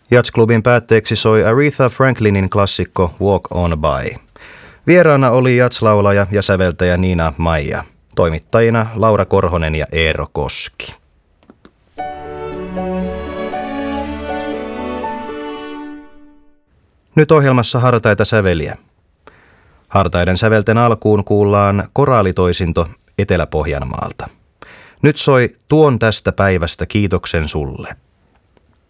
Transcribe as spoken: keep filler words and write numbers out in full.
Jazzklubin päätteeksi soi Aretha Franklinin klassikko Walk on By. Vieraana oli jazzlaulaja ja säveltäjä Niina Maija. Toimittajina Laura Korhonen ja Eero Koski. Nyt ohjelmassa hartaita säveliä. Hartaiden sävelten alkuun kuullaan koraalitoisinto Etelä-Pohjanmaalta. Nyt soi Tuon tästä päivästä kiitoksen sulle.